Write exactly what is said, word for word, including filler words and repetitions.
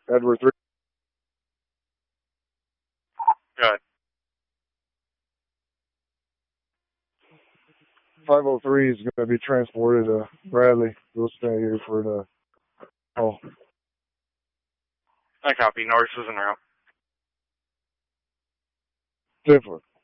Edward three. Good. five oh three is going to be transported to Bradley. We'll stay here for the call. I copy. Norris is en route. Different.